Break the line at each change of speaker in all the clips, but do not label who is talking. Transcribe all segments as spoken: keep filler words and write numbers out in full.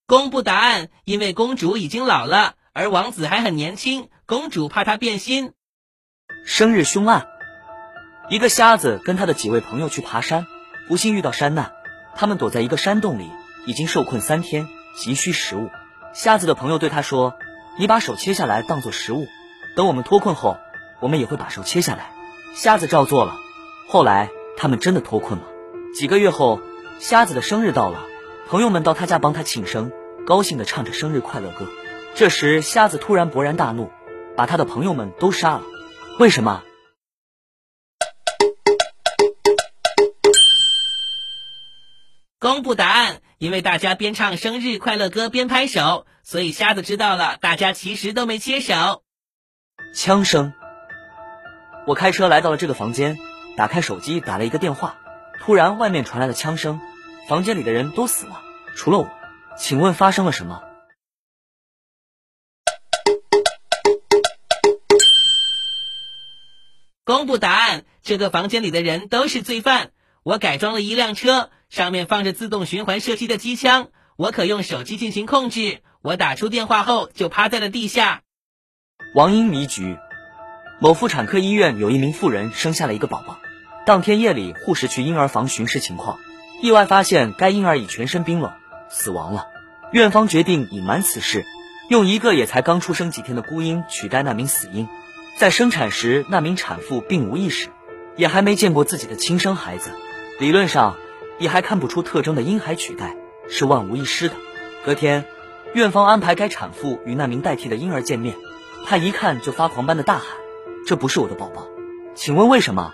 公布答案，因为公主已经老了，而王子还很年轻，公主怕他变心。
生日凶案。一个瞎子跟他的几位朋友去爬山，不幸遇到山难，他们躲在一个山洞里，已经受困三天，急需食物。瞎子的朋友对他说，你把手切下来当作食物，等我们脱困后，我们也会把手切下来。瞎子照做了，后来他们真的脱困了。几个月后，瞎子的生日到了，朋友们到他家帮他庆生，高兴地唱着生日快乐歌。这时瞎子突然勃然大怒，把他的朋友们都杀了。为什么？
公布答案，因为大家边唱生日快乐歌边拍手，所以瞎子知道了，大家其实都没切手。
枪声。我开车来到了这个房间，打开手机打了一个电话，突然外面传来了枪声，房间里的人都死了，除了我。请问发生了什么？
公布答案，这个房间里的人都是罪犯。我改装了一辆车，上面放着自动循环射击的机枪，我可用手机进行控制。我打出电话后就趴在了地下。
王婴迷局。某妇产科医院有一名妇人生下了一个宝宝，当天夜里护士去婴儿房巡视情况，意外发现该婴儿已全身冰冷，死亡了。院方决定隐瞒此事，用一个也才刚出生几天的孤婴取代那名死婴。在生产时，那名产妇并无意识，也还没见过自己的亲生孩子，理论上也还看不出特征的婴孩取代是万无一失的。隔天，院方安排该产妇与那名代替的婴儿见面，他一看就发狂般的大喊，这不是我的宝宝，请问为什么？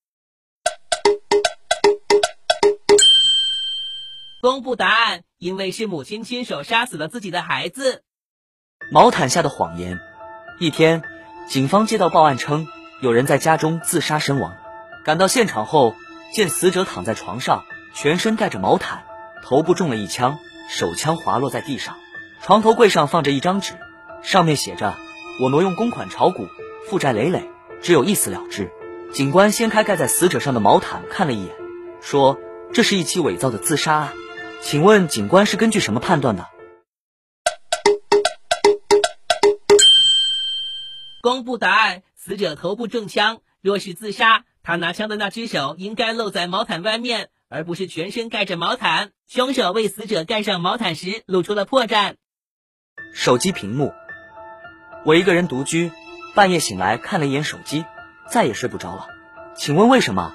公布答案，因为是母亲亲手杀死了自己的孩子。
毛毯下的谎言。一天，警方接到报案称有人在家中自杀身亡，赶到现场后，见死者躺在床上，全身盖着毛毯，头部中了一枪，手枪滑落在地上。床头柜上放着一张纸，上面写着，我挪用公款炒股，负债累累，只有一死了之。警官掀开盖在死者上的毛毯看了一眼，说这是一起伪造的自杀案。请问警官是根据什么判断的？
公布答案，死者头部中枪，若是自杀，他拿枪的那只手应该露在毛毯外面，而不是全身盖着毛毯。凶手为死者盖上毛毯时露出了破绽。
手机屏幕。我一个人独居，半夜醒来看了一眼手机，再也睡不着了。请问为什么？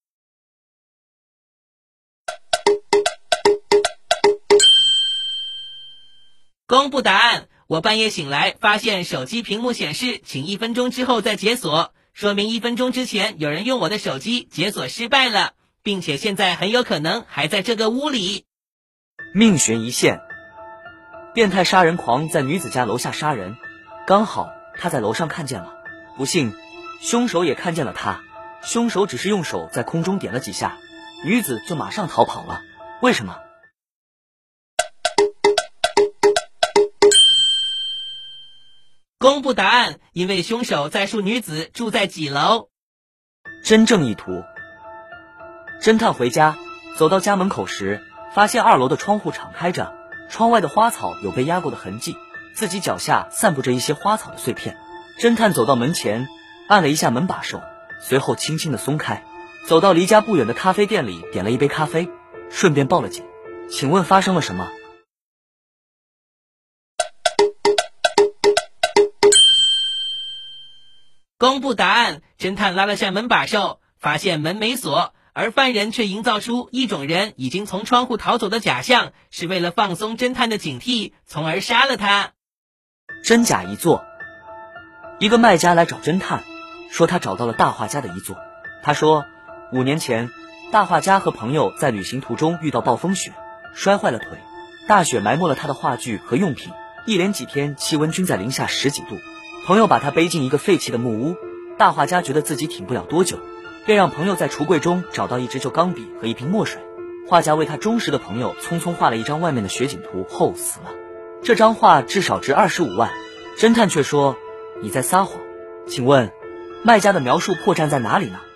公布答案，我半夜醒来发现手机屏幕显示请一分钟之后再解锁，说明一分钟之前有人用我的手机解锁失败了，并且现在很有可能还在这个屋里。
命悬一线。变态杀人狂在女子家楼下杀人，刚好他在楼上看见了，不幸凶手也看见了他，凶手只是用手在空中点了几下，女子就马上逃跑了。为什么？
公布答案，因为凶手在述女子住在几楼。
真正意图。侦探回家，走到家门口时，发现二楼的窗户敞开着，窗外的花草有被压过的痕迹，自己脚下散布着一些花草的碎片。侦探走到门前，按了一下门把手，随后轻轻地松开，走到离家不远的咖啡店里点了一杯咖啡，顺便报了警。请问发生了什么？
公布答案，侦探拉了下门把手，发现门没锁，而犯人却营造出一种人已经从窗户逃走的假象，是为了放松侦探的警惕，从而杀了他。
真假一作。一个卖家来找侦探，说他找到了大画家的遗作。他说，五年前，大画家和朋友在旅行途中遇到暴风雪，摔坏了腿，大雪埋没了他的画具和用品，一连几天气温均在零下十几度。朋友把他背进一个废弃的木屋，大画家觉得自己挺不了多久，便让朋友在橱柜中找到一支旧钢笔和一瓶墨水。画家为他忠实的朋友匆匆画了一张外面的雪景图后死了。这张画至少值二十五万，侦探却说你在撒谎。请问卖家的描述破绽在哪里呢？